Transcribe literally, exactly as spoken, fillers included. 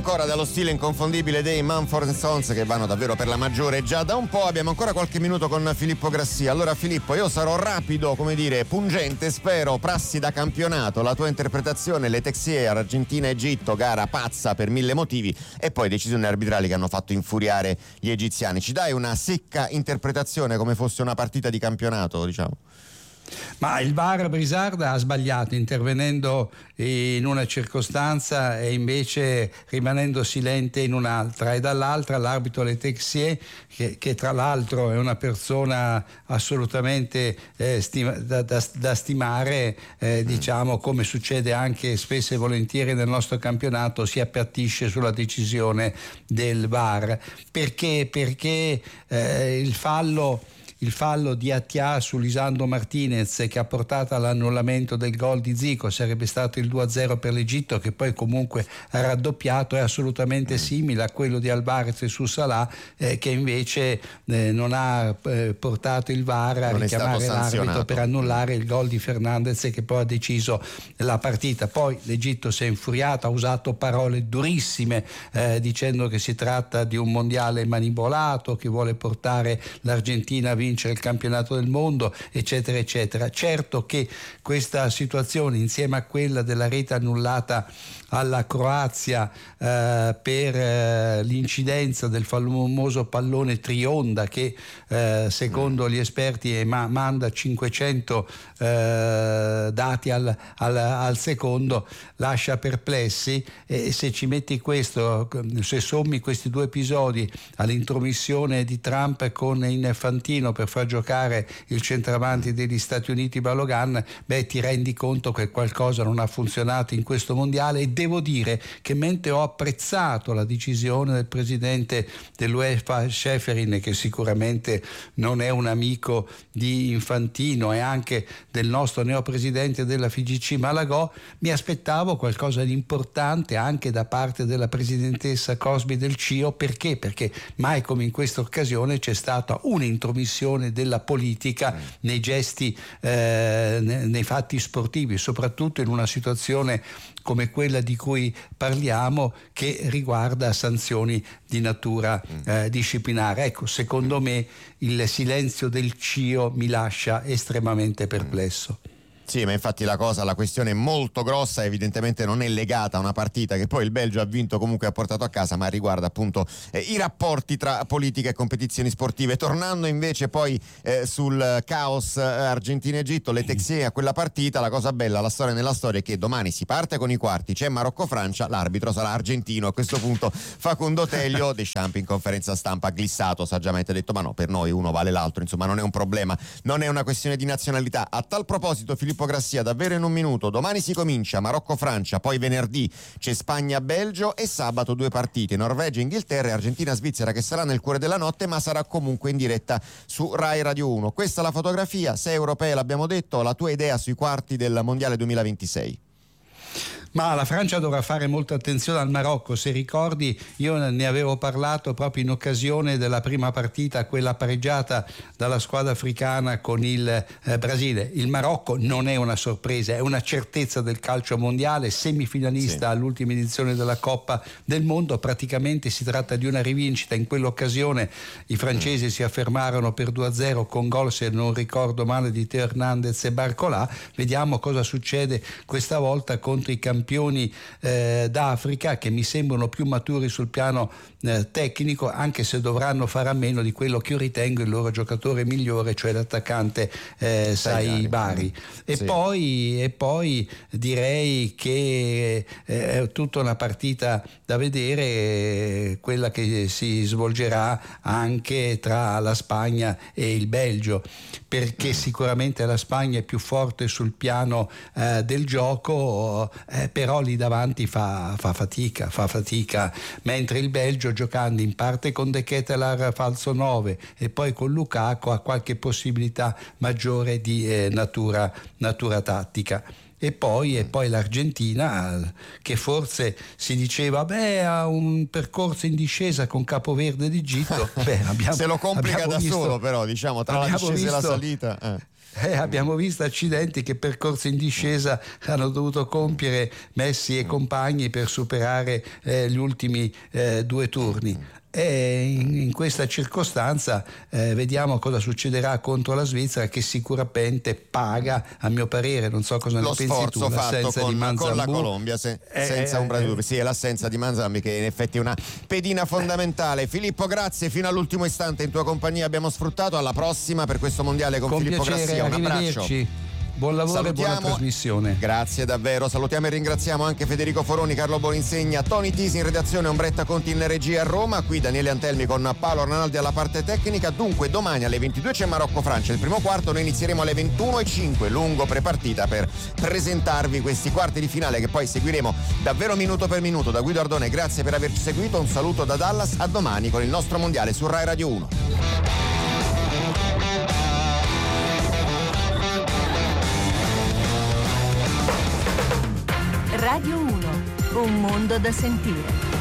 Ancora dallo stile inconfondibile dei Mumford and Sons, che vanno davvero per la maggiore già da un po'. Abbiamo ancora qualche minuto con Filippo Grassia. Allora Filippo, io sarò rapido, come dire, pungente, spero. Prassi da campionato, la tua interpretazione, le Texier, Argentina-Egitto, gara pazza per mille motivi, e poi decisioni arbitrali che hanno fatto infuriare gli egiziani. Ci dai una secca interpretazione come fosse una partita di campionato, diciamo? Ma il V A R Brisarda ha sbagliato intervenendo in una circostanza e invece rimanendo silente in un'altra, e dall'altra l'arbitro Le Texier, che, che tra l'altro è una persona assolutamente eh, stima, da, da, da stimare, eh, diciamo, come succede anche spesso e volentieri nel nostro campionato, si appiattisce sulla decisione del V A R. Perché? Perché eh, il fallo Il fallo di Atia su Lisandro Martinez, che ha portato all'annullamento del gol di Zico, sarebbe stato il due a zero per l'Egitto, che poi comunque ha raddoppiato, è assolutamente simile a quello di Alvarez su Salah, eh, che invece eh, non ha eh, portato il V A R a non richiamare l'arbitro per annullare il gol di Fernandez, che poi ha deciso la partita. Poi l'Egitto si è infuriato, ha usato parole durissime, eh, dicendo che si tratta di un mondiale manipolato, che vuole portare l'Argentina a vincere il campionato del mondo, eccetera eccetera. Certo che questa situazione, insieme a quella della rete annullata alla Croazia eh, per eh, l'incidenza del famoso pallone trionda, che eh, secondo gli esperti è ma- manda cinquecento eh, dati al, al, al secondo, lascia perplessi. E se ci metti questo, se sommi questi due episodi all'intromissione di Trump con Infantino per far giocare il centravanti degli Stati Uniti Balogan, beh, ti rendi conto che qualcosa non ha funzionato in questo mondiale. E devo dire che mentre ho apprezzato la decisione del presidente dell'UEFA Schäferin, che sicuramente non è un amico di Infantino, e anche del nostro neopresidente della F I G C Malagò, mi aspettavo qualcosa di importante anche da parte della presidentessa Cosby del C I O. Perché? Perché mai come in questa occasione c'è stata un'intromissione della politica nei gesti, eh, nei fatti sportivi, soprattutto in una situazione come quella di cui parliamo, che riguarda sanzioni di natura eh, disciplinare. Ecco, secondo me il silenzio del C I O mi lascia estremamente perplesso. Sì, ma infatti la cosa, la questione è molto grossa, evidentemente non è legata a una partita che poi il Belgio ha vinto, comunque ha portato a casa, ma riguarda appunto eh, i rapporti tra politica e competizioni sportive. Tornando invece poi eh, sul caos eh, Argentina-Egitto, le Texier a quella partita, la cosa bella, la storia nella storia è che domani si parte con i quarti, c'è Marocco-Francia, l'arbitro sarà argentino. A questo punto Facundo Telio, Deschamps in conferenza stampa ha glissato saggiamente, ha detto ma no, per noi uno vale l'altro, insomma non è un problema, non è una questione di nazionalità. A tal proposito, Filippo Grassia, davvero in un minuto, domani si comincia Marocco-Francia, poi venerdì c'è Spagna-Belgio e sabato due partite, Norvegia-Inghilterra e Argentina-Svizzera, che sarà nel cuore della notte ma sarà comunque in diretta su Rai Radio uno. Questa è la fotografia, sei europee l'abbiamo detto, la tua idea sui quarti del Mondiale duemilaventisei? Ma la Francia dovrà fare molta attenzione al Marocco. Se ricordi, io ne avevo parlato proprio in occasione della prima partita, quella pareggiata dalla squadra africana con il eh, Brasile. Il Marocco non è una sorpresa, è una certezza del calcio mondiale, semifinalista sì. all'ultima edizione della Coppa del Mondo. Praticamente si tratta di una rivincita. In quell'occasione i francesi mm. si affermarono per due a zero con gol, se non ricordo male, di Teo Hernandez e Barcolà. Vediamo cosa succede questa volta contro i campioni campioni eh, d'Africa, che mi sembrano più maturi sul piano eh, tecnico, anche se dovranno fare a meno di quello che io ritengo il loro giocatore migliore, cioè l'attaccante eh, Sai Bari. E, sì. poi, e poi direi che eh, è tutta una partita da vedere, eh, quella che si svolgerà anche tra la Spagna e il Belgio, perché sicuramente la Spagna è più forte sul piano eh, del gioco, eh, però lì davanti fa, fa fatica, fa fatica, mentre il Belgio, giocando in parte con De Ketelaere falso nove e poi con Lukaku, ha qualche possibilità maggiore di eh, natura, natura tattica. E poi, e poi l'Argentina, che forse si diceva beh ha un percorso in discesa con Capoverde d'Egitto, beh, abbiamo, se lo complica da visto, solo, però diciamo tra la discesa visto, e la salita eh. eh, abbiamo visto accidenti che percorsi in discesa hanno dovuto compiere Messi e compagni per superare eh, gli ultimi eh, due turni. E in, in questa circostanza eh, vediamo cosa succederà contro la Svizzera, che sicuramente paga, a mio parere, non so cosa ne lo pensi tu, fatto con, di con la Colombia, se, eh, senza ombra di dubbio. Sì, è l'assenza di Manzambi che in effetti è una pedina fondamentale. Filippo, grazie, fino all'ultimo istante in tua compagnia abbiamo sfruttato. Alla prossima per questo mondiale con, con Filippo piacere, Grassia, un abbraccio. Buon lavoro Salutiamo, e buona trasmissione. Grazie davvero. Salutiamo e ringraziamo anche Federico Foroni, Carlo Boninsegna, Tony Tisi in redazione, Ombretta Conti in regia a Roma. Qui Daniele Antelmi con Paolo Arnaldi alla parte tecnica. Dunque domani alle ventidue c'è Marocco-Francia, il primo quarto. Noi inizieremo alle ventuno e cinque, lungo prepartita, per presentarvi questi quarti di finale che poi seguiremo davvero minuto per minuto. Da Guido Ardone, grazie per averci seguito, un saluto da Dallas, a domani con il nostro mondiale su Rai Radio uno. Radio uno, un mondo da sentire.